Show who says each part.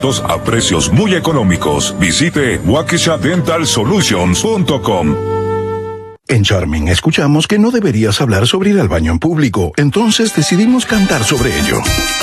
Speaker 1: a precios muy económicos. Visite waukeshadentalsolutions.com.
Speaker 2: En Charming escuchamos que no deberías hablar sobre ir al baño en público, entonces decidimos cantar sobre ello.